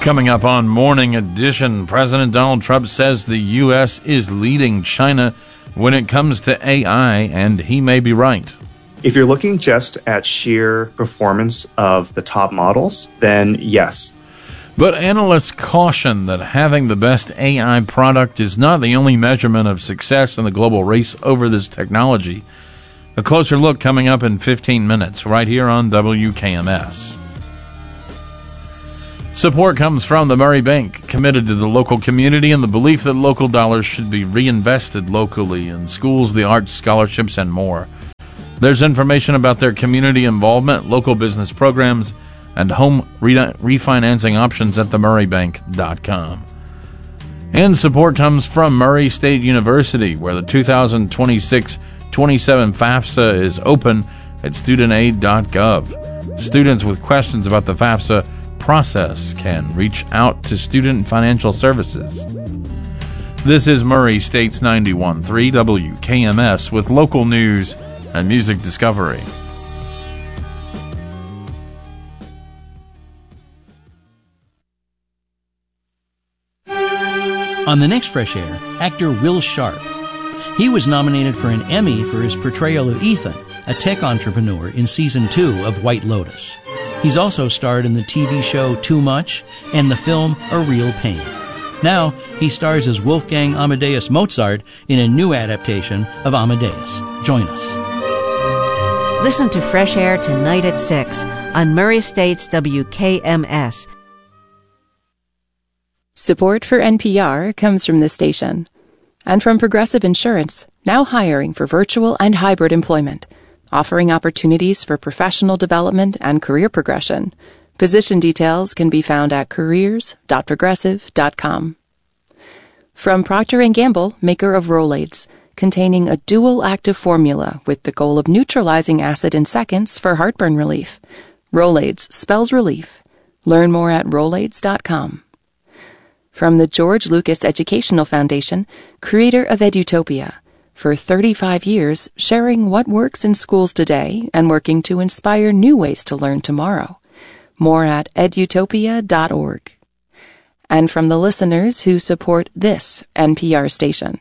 Coming up on Morning Edition, President Donald Trump says the U.S. is leading China when it comes to AI, and he may be right. If you're looking just at sheer performance of the top models, then yes. But analysts caution that having the best AI product is not the only measurement of success in the global race over this technology. A closer look coming up in 15 minutes, right here on WKMS. Support comes from the Murray Bank, committed to the local community and the belief that local dollars should be reinvested locally in schools, the arts, scholarships, and more. There's information about their community involvement, local business programs, and home refinancing options at themurraybank.com. And support comes from Murray State University, where the 2026-27 FAFSA is open at studentaid.gov. Students with questions about the FAFSA process can reach out to Student Financial Services. This is Murray State's 91.3 WKMS with local news and music discovery. On the next Fresh Air, actor Will Sharp. He was nominated for an Emmy for his portrayal of Ethan, a tech entrepreneur in Season 2 of White Lotus. He's also starred in the TV show Too Much and the film A Real Pain. Now, he stars as Wolfgang Amadeus Mozart in a new adaptation of Amadeus. Join us. Listen to Fresh Air tonight at 6 on Murray State's WKMS. Support for NPR comes from this station and from Progressive Insurance, now hiring for virtual and hybrid employment, offering opportunities for professional development and career progression. Position details can be found at careers.progressive.com. From Procter & Gamble, maker of Rolaids, containing a dual active formula with the goal of neutralizing acid in seconds for heartburn relief. Rolaids spells relief. Learn more at rolaids.com. From the George Lucas Educational Foundation, creator of Edutopia, for 35 years sharing what works in schools today and working to inspire new ways to learn tomorrow. More at edutopia.org. And from the listeners who support this NPR station.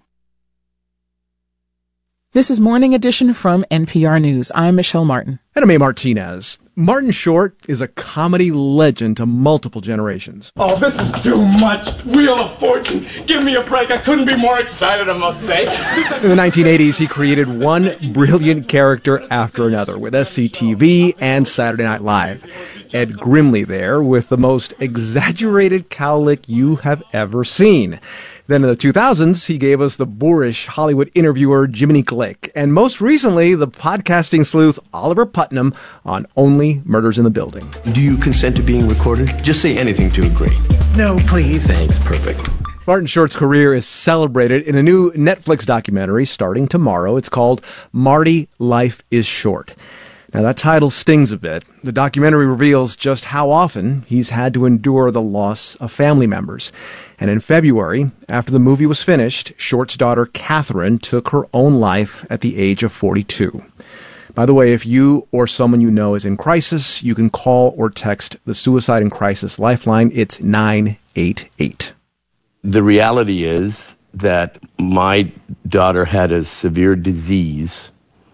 This is Morning Edition from NPR News. I'm Michelle Martin. And I'm A. Martinez. Martin Short is a comedy legend to multiple generations. Oh, this is too much. Wheel of Fortune. Give me a break. I couldn't be more excited, I must say. In the 1980s, he created one brilliant character after another with SCTV and Saturday Night Live. Ed Grimley there with the most exaggerated cowlick you have ever seen. Then in the 2000s, he gave us the boorish Hollywood interviewer Jiminy Glick, and most recently, the podcasting sleuth Oliver Putnam on Only Murders in the Building. Do you consent to being recorded? Just say anything to agree. No, please. Thanks, perfect. Martin Short's career is celebrated in a new Netflix documentary starting tomorrow. It's called Marty, Life is Short. Now, that title stings a bit. The documentary reveals just how often he's had to endure the loss of family members. And in February, after the movie was finished, Short's daughter, Catherine, took her own life at the age of 42. By the way, if you or someone you know is in crisis, you can call or text the Suicide and Crisis Lifeline. It's 988. The reality is that my daughter had a severe disease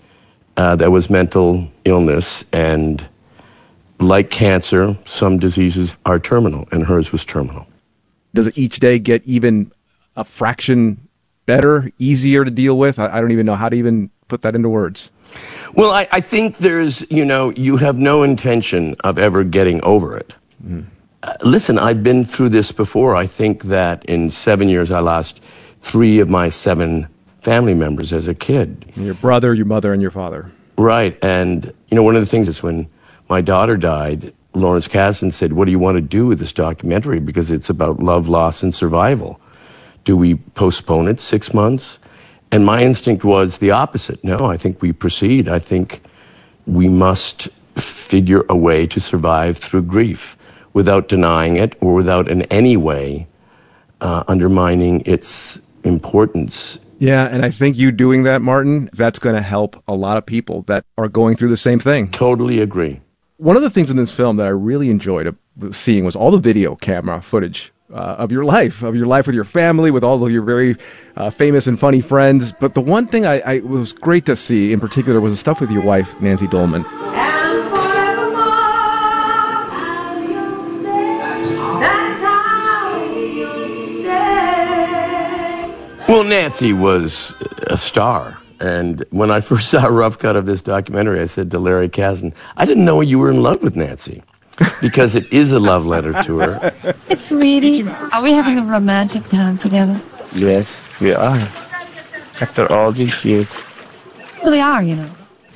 that was mental illness, and like cancer, some diseases are terminal, and hers was terminal. Does it each day get even a fraction better, easier to deal with? I don't even know how to even put that into words. Well, I think there's, you have no intention of ever getting over it. Listen, I've been through this before. I think that in 7 years, I lost 3 of my 7 family members as a kid. Your brother, your mother, and your father. Right. And, one of the things is when my daughter died, Lawrence Kasdan said, what do you want to do with this documentary? Because it's about love, loss, and survival. Do we postpone it 6 months? And my instinct was the opposite. No, I think we proceed. I think we must figure a way to survive through grief without denying it or without in any way undermining its importance. Yeah, and I think you doing that, Martin, that's going to help a lot of people that are going through the same thing. Totally agree. One of the things in this film that I really enjoyed was seeing was all the video camera footage of your life with your family, with all of your very famous and funny friends. But the one thing I was great to see in particular was the stuff with your wife, Nancy Dolman. Well, Nancy was a star. And when I first saw a rough cut of this documentary, I said to Larry Kasdan, I didn't know you were in love with Nancy. Because it is a love letter to her. Sweetie, are we having a romantic time together? Yes, we are. After all these years. Really are, you know.